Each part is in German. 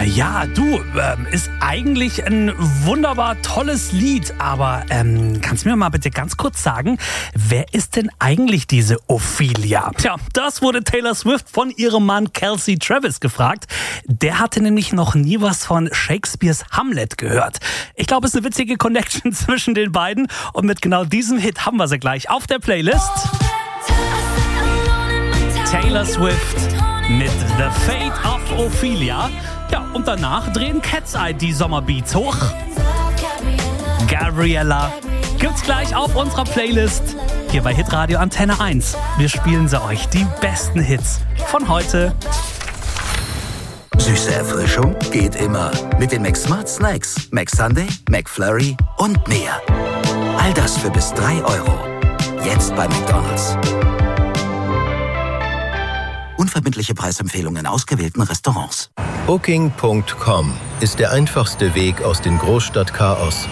Ist eigentlich ein wunderbar tolles Lied, aber kannst du mir mal bitte ganz kurz sagen, wer ist denn eigentlich diese Ophelia? Tja, das wurde Taylor Swift von ihrem Mann Kelsey Travis gefragt. Der hatte nämlich noch nie was von Shakespeares Hamlet gehört. Ich glaube, es ist eine witzige Connection zwischen den beiden und mit genau diesem Hit haben wir sie gleich auf der Playlist. Taylor Swift mit The Fate of Ophelia. Ja, und danach drehen Cat's Eye die Sommerbeats hoch. Gabriella gibt's gleich auf unserer Playlist hier bei Hitradio Antenne 1. Wir spielen sie euch, die besten Hits von heute. Süße Erfrischung geht immer. Mit den McSmart Snacks, McSunday, McFlurry und mehr. All das für bis 3 Euro. Jetzt bei McDonald's. Unverbindliche Preisempfehlungen in ausgewählten Restaurants. Booking.com ist der einfachste Weg aus dem Großstadtchaos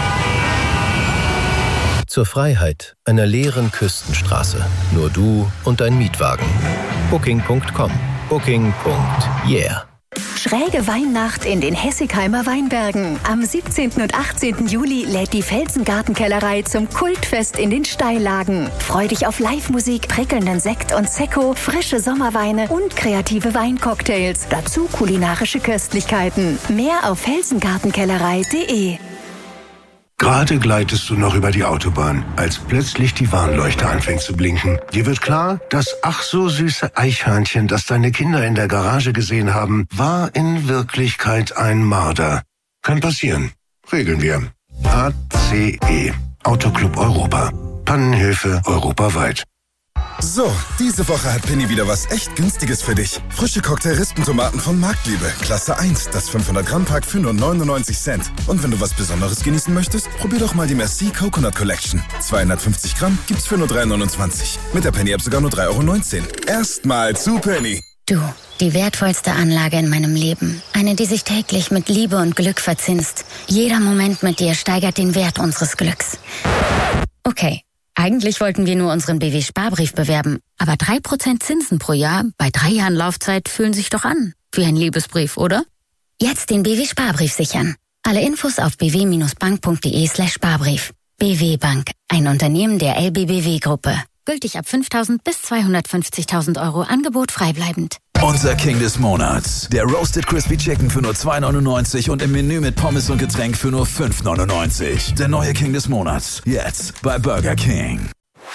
zur Freiheit einer leeren Küstenstraße. Nur du und dein Mietwagen. Booking.com. Booking.yeah. Schräge Weihnacht in den Hessigheimer Weinbergen. Am 17. und 18. Juli lädt die Felsengartenkellerei zum Kultfest in den Steillagen. Freu dich auf Live-Musik, prickelnden Sekt und Sekko, frische Sommerweine und kreative Weincocktails. Dazu kulinarische Köstlichkeiten. Mehr auf felsengartenkellerei.de. Gerade gleitest du noch über die Autobahn, als plötzlich die Warnleuchte anfängt zu blinken. Dir wird klar, das ach so süße Eichhörnchen, das deine Kinder in der Garage gesehen haben, war in Wirklichkeit ein Marder. Kann passieren. Regeln wir. ACE. Autoclub Europa. Pannenhilfe europaweit. So, diese Woche hat Penny wieder was echt Günstiges für dich. Frische Cocktail-Rispentomaten von Marktliebe. Klasse 1, das 500-Gramm-Pack für nur 99 Cent. Und wenn du was Besonderes genießen möchtest, probier doch mal die Merci Coconut Collection. 250 Gramm gibt's für nur 3,29. Mit der Penny-App sogar nur 3,19 Euro. Erstmal zu Penny. Du, die wertvollste Anlage in meinem Leben. Eine, die sich täglich mit Liebe und Glück verzinst. Jeder Moment mit dir steigert den Wert unseres Glücks. Okay. Eigentlich wollten wir nur unseren BW-Sparbrief bewerben, aber 3% Zinsen pro Jahr bei 3 Jahren Laufzeit fühlen sich doch an. Wie ein Liebesbrief, oder? Jetzt den BW-Sparbrief sichern. Alle Infos auf bw-bank.de/Sparbrief. BW Bank, ein Unternehmen der LBBW-Gruppe. Gültig ab 5.000 bis 250.000 Euro, Angebot freibleibend. Unser King des Monats. Der Roasted Crispy Chicken für nur 2,99 und im Menü mit Pommes und Getränk für nur 5,99. Der neue King des Monats. Jetzt bei Burger King.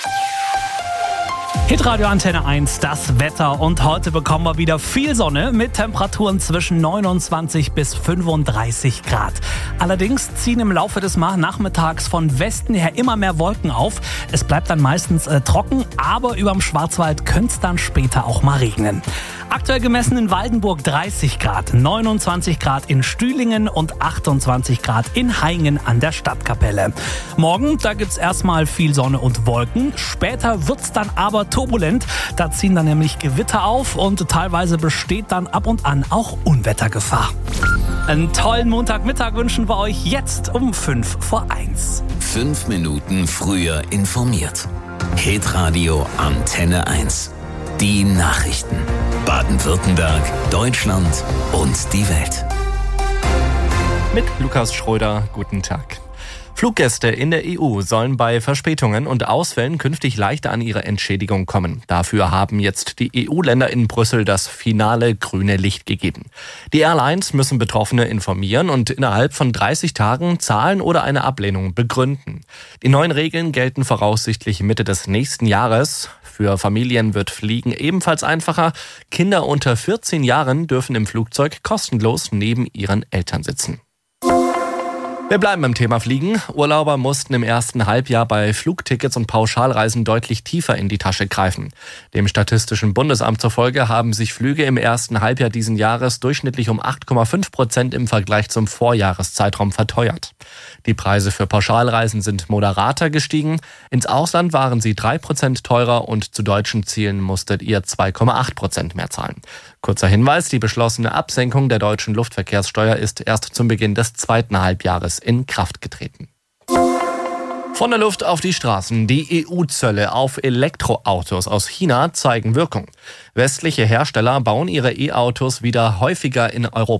Hitradio Antenne 1, das Wetter. Und heute bekommen wir wieder viel Sonne mit Temperaturen zwischen 29 bis 35 Grad. Allerdings ziehen im Laufe des Nachmittags von Westen her immer mehr Wolken auf. Es bleibt dann meistens trocken, aber überm Schwarzwald könnte es dann später auch mal regnen. Aktuell gemessen in Waldenburg 30 Grad, 29 Grad in Stühlingen und 28 Grad in Haingen an der Stadtkapelle. Morgen, da gibt's erstmal viel Sonne und Wolken. Später wird's dann aber turbulent. Da ziehen dann nämlich Gewitter auf und teilweise besteht dann ab und an auch Unwettergefahr. Einen tollen Montagmittag wünschen wir euch jetzt um 1:05. 5 Minuten früher informiert. Hitradio Antenne 1. Die Nachrichten. Baden-Württemberg, Deutschland und die Welt. Mit Lukas Schröder, guten Tag. Fluggäste in der EU sollen bei Verspätungen und Ausfällen künftig leichter an ihre Entschädigung kommen. Dafür haben jetzt die EU-Länder in Brüssel das finale grüne Licht gegeben. Die Airlines müssen Betroffene informieren und innerhalb von 30 Tagen zahlen oder eine Ablehnung begründen. Die neuen Regeln gelten voraussichtlich Mitte des nächsten Jahres. Für Familien wird Fliegen ebenfalls einfacher. Kinder unter 14 Jahren dürfen im Flugzeug kostenlos neben ihren Eltern sitzen. Wir bleiben beim Thema Fliegen. Urlauber mussten im ersten Halbjahr bei Flugtickets und Pauschalreisen deutlich tiefer in die Tasche greifen. Dem Statistischen Bundesamt zufolge haben sich Flüge im ersten Halbjahr diesen Jahres durchschnittlich um 8,5% im Vergleich zum Vorjahreszeitraum verteuert. Die Preise für Pauschalreisen sind moderater gestiegen. Ins Ausland waren sie 3% teurer und zu deutschen Zielen musstet ihr 2,8% mehr zahlen. Kurzer Hinweis, die beschlossene Absenkung der deutschen Luftverkehrssteuer ist erst zum Beginn des zweiten Halbjahres in Kraft getreten. Von der Luft auf die Straßen. Die EU-Zölle auf Elektroautos aus China zeigen Wirkung. Westliche Hersteller bauen ihre E-Autos wieder häufiger in Europa.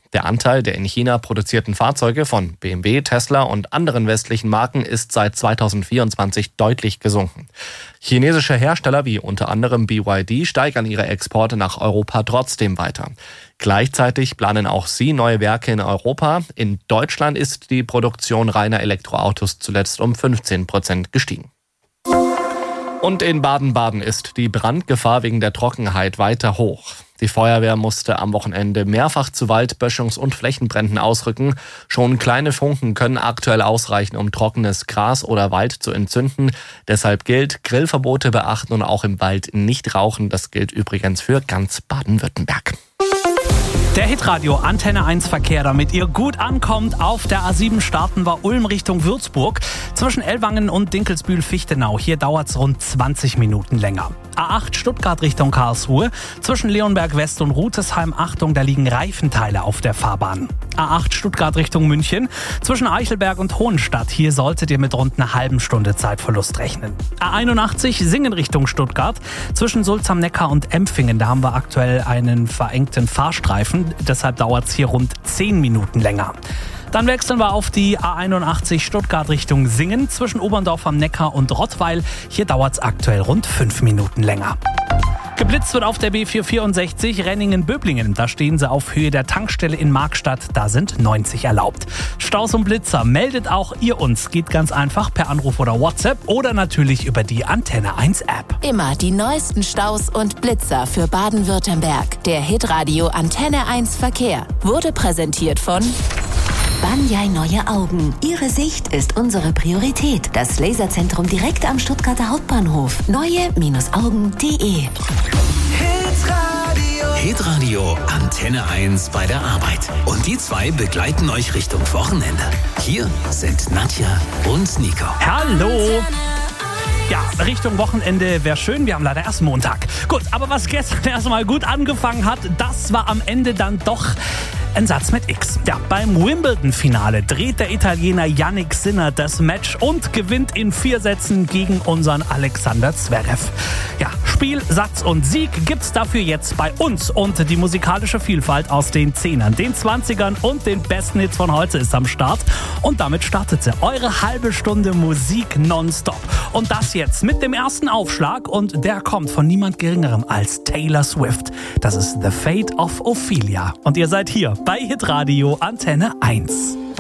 Der Anteil der in China produzierten Fahrzeuge von BMW, Tesla und anderen westlichen Marken ist seit 2024 deutlich gesunken. Chinesische Hersteller wie unter anderem BYD steigern ihre Exporte nach Europa trotzdem weiter. Gleichzeitig planen auch sie neue Werke in Europa. In Deutschland ist die Produktion reiner Elektroautos zuletzt um 15% gestiegen. Und in Baden-Baden ist die Brandgefahr wegen der Trockenheit weiter hoch. Die Feuerwehr musste am Wochenende mehrfach zu Waldböschungs- und Flächenbränden ausrücken. Schon kleine Funken können aktuell ausreichen, um trockenes Gras oder Wald zu entzünden. Deshalb gilt, Grillverbote beachten und auch im Wald nicht rauchen. Das gilt übrigens für ganz Baden-Württemberg. Der Hitradio Antenne 1 Verkehr, damit ihr gut ankommt. Auf der A7 starten wir Ulm Richtung Würzburg. Zwischen Ellwangen und Dinkelsbühl-Fichtenau. Hier dauert es rund 20 Minuten länger. A8 Stuttgart Richtung Karlsruhe. Zwischen Leonberg West und Rutesheim, Achtung, da liegen Reifenteile auf der Fahrbahn. A8 Stuttgart Richtung München. Zwischen Eichelberg und Hohenstadt. Hier solltet ihr mit rund einer halben Stunde Zeitverlust rechnen. A81 Singen Richtung Stuttgart. Zwischen Sulz am Neckar und Empfingen. Da haben wir aktuell einen verengten Fahrstreifen. Deshalb dauert es hier rund 10 Minuten länger. Dann wechseln wir auf die A81 Stuttgart Richtung Singen. Zwischen Oberndorf am Neckar und Rottweil. Hier dauert es aktuell rund 5 Minuten länger. Geblitzt wird auf der B464 Renningen-Böblingen. Da stehen sie auf Höhe der Tankstelle in Markstadt. Da sind 90 erlaubt. Staus und Blitzer meldet auch ihr uns. Geht ganz einfach per Anruf oder WhatsApp oder natürlich über die Antenne 1 App. Immer die neuesten Staus und Blitzer für Baden-Württemberg. Der Hitradio Antenne 1 Verkehr wurde präsentiert von Banyai Neue Augen. Ihre Sicht ist unsere Priorität. Das Laserzentrum direkt am Stuttgarter Hauptbahnhof. Neue-Augen.de. Hitradio Antenne 1 bei der Arbeit. Und die zwei begleiten euch Richtung Wochenende. Hier sind Nadja und Nico. Hallo! Ja, Richtung Wochenende wäre schön. Wir haben leider erst Montag. Gut, aber was gestern erstmal gut angefangen hat, das war am Ende dann doch ein Satz mit X. Ja, beim Wimbledon-Finale dreht der Italiener Jannik Sinner das Match und gewinnt in 4 Sätzen gegen unseren Alexander Zverev. Ja, Spiel, Satz und Sieg gibt's dafür jetzt bei uns. Und die musikalische Vielfalt aus den 10ern, den 20ern und den besten Hits von heute ist am Start. Und damit startet sie eure halbe Stunde Musik nonstop. Und das jetzt mit dem ersten Aufschlag. Und der kommt von niemand Geringerem als Taylor Swift. Das ist The Fate of Ophelia. Und ihr seid hier bei Hitradio Antenne 1.